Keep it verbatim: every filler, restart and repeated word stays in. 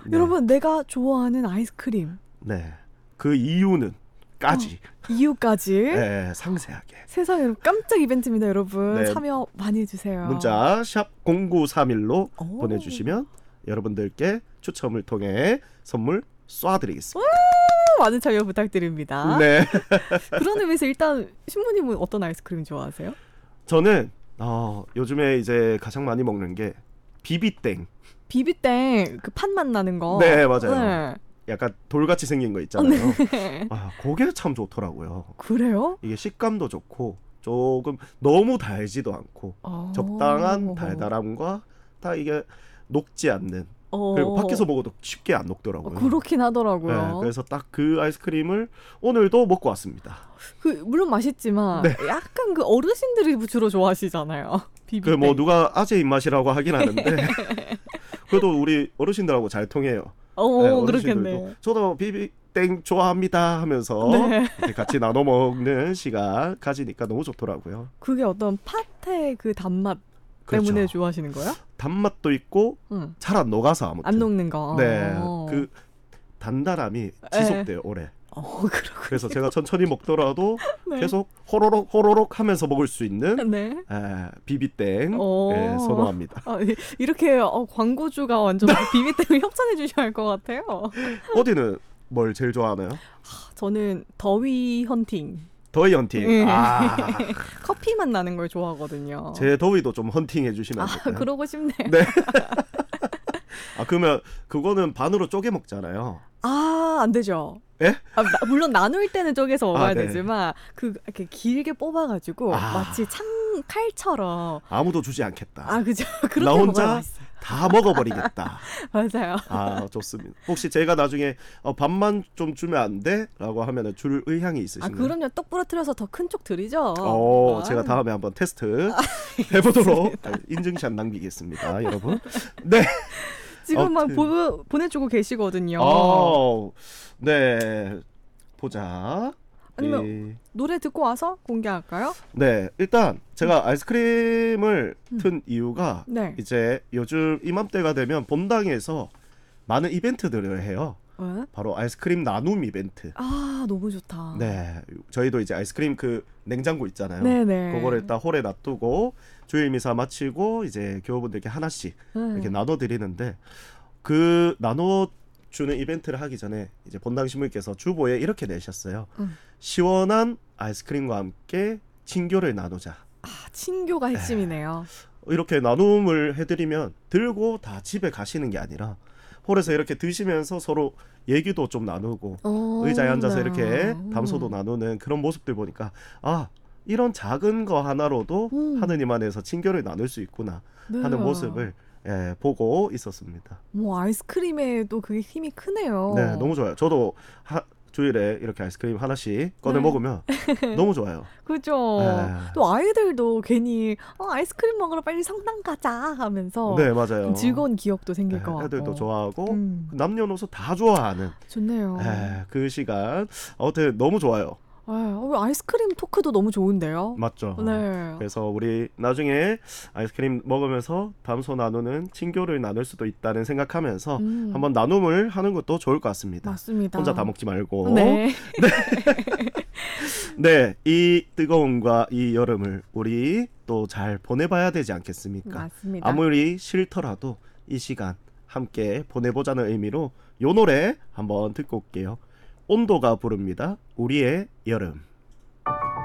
네. 여러분 내가 좋아하는 아이스크림. 네. 그 이유는 까지. 어, 이유까지. 네, 상세하게. 세상에 깜짝 이벤트입니다, 여러분. 네. 참여 많이 해주세요. 문자 샵 공구삼일로 보내주시면 여러분들께 추첨을 통해 선물 쏴드리겠습니다. 많은 참여 부탁드립니다. 네. 그런 의미에서 일단 신부님은 어떤 아이스크림 좋아하세요? 저는 어, 요즘에 이제 가장 많이 먹는 게 비비땡. 비비땡 그 판맛 나는 거. 네, 맞아요. 네. 약간 돌같이 생긴 거 있잖아요. 네. 아, 그게 참 좋더라고요. 그래요? 이게 식감도 좋고 조금 너무 달지도 않고 어... 적당한 달달함과 다 이게 녹지 않는. 어... 그리고 밖에서 먹어도 쉽게 안 녹더라고요. 어, 그렇긴 하더라고요. 네, 그래서 딱 그 아이스크림을 오늘도 먹고 왔습니다. 그 물론 맛있지만 네. 약간 그 어르신들이 주로 좋아하시잖아요. 비비땡. 그 뭐 누가 아재 입맛이라고 하긴 하는데 그래도 우리 어르신들하고 잘 통해요. 어, 네, 그렇겠네. 저도 비비땡 좋아합니다 하면서 네. 이렇게 같이 나눠 먹는 시간 가지니까 너무 좋더라고요. 그게 어떤 팥의 그 단맛 그렇죠. 때문에 좋아하시는 거예요? 단맛도 있고 응. 잘 안 녹아서 아무튼. 안 녹는 거. 네, 어. 그 단단함이 지속돼요 오래. 어, 그렇군요. 그래서 제가 천천히 먹더라도 네. 계속 호로록 호로록 하면서 먹을 수 있는 네. 에, 비비땡 어. 예, 선호합니다. 아, 이- 이렇게 어, 광고주가 완전 비비땡을 협찬해 주셔야 할 것 같아요. 어디는 뭘 제일 좋아하나요? 저는 더위 헌팅. 더위 헌팅. 네. 아, 커피 맛 나는 걸 좋아하거든요. 제 더위도 좀 헌팅해 주시면 안 아, 될까요? 그러고 싶네. 네. 아, 그러면 그거는 반으로 쪼개 먹잖아요. 아, 안 되죠. 예? 아, 나- 물론 나눌 때는 쪼개서 먹어야 아, 네. 되지만 그 이렇게 길게 뽑아가지고 아. 마치 창 칼처럼. 아무도 주지 않겠다. 아, 그죠. 그렇게 나 혼자 먹어야 맛있어요. 다 먹어버리겠다. 맞아요. 아, 좋습니다. 혹시 제가 나중에 어, 반만 좀 주면 안 돼? 라고 하면 줄 의향이 아, 있으신가요? 그럼요. 떡 부러뜨려서 더 큰 쪽 드리죠. 어, 아. 제가 다음에 한번 테스트 해보도록 인증샷 남기겠습니다, 여러분. 네. 지금 막 아무튼. 보, 보내주고 계시거든요. 어, 네. 보자. 아니면 이, 노래 듣고 와서 공개할까요? 네, 일단 제가 아이스크림을 음. 튼 이유가 네. 이제 요즘 이맘때가 되면 본당에서 많은 이벤트들을 해요. 왜? 바로 아이스크림 나눔 이벤트. 아, 너무 좋다. 네, 저희도 이제 아이스크림 그 냉장고 있잖아요. 네네. 그거를 딱 홀에 놔두고 주일 미사 마치고 이제 교우분들께 하나씩 네. 이렇게 나눠 드리는데 그 나눠 주는 이벤트를 하기 전에 이제 본당 신부님께서 주보에 이렇게 내셨어요. 음. 시원한 아이스크림과 함께 친교를 나누자. 아, 친교가 핵심이네요. 이렇게 나눔을 해드리면 들고 다 집에 가시는 게 아니라 홀에서 이렇게 드시면서 서로 얘기도 좀 나누고 어, 의자에 앉아서 네. 이렇게 음. 담소도 나누는 그런 모습들 보니까 아, 이런 작은 거 하나로도 음. 하느님 안에서 친교를 나눌 수 있구나 네. 하는 모습을 예, 보고 있었습니다. 뭐 아이스크림에도 그게 힘이 크네요. 네, 너무 좋아요. 저도 하, 주일에 이렇게 아이스크림 하나씩 꺼내 네. 먹으면 너무 좋아요. 그죠. 네. 또 아이들도 괜히 어, 아이스크림 먹으러 빨리 성당 가자 하면서 네, 맞아요. 좀 즐거운 기억도 생길 네, 것 같고. 애들도 좋아하고 음, 남녀노소 다 좋아하는 좋네요. 예, 그 시간 아무튼 너무 좋아요. 아, 어, 아이스크림 토크도 너무 좋은데요. 맞죠? 네. 그래서 우리 나중에 아이스크림 먹으면서 담소 나누는 친교를 나눌 수도 있다는 생각하면서 음, 한번 나눔을 하는 것도 좋을 것 같습니다. 맞습니다. 혼자 다 먹지 말고. 네. 네, 이 뜨거움과 이 여름을 우리 또 잘 보내봐야 되지 않겠습니까? 맞습니다. 아무리 싫더라도 이 시간 함께 보내보자는 의미로 요 노래 한번 듣고 올게요. 온도가 부릅니다. 우리의 여름.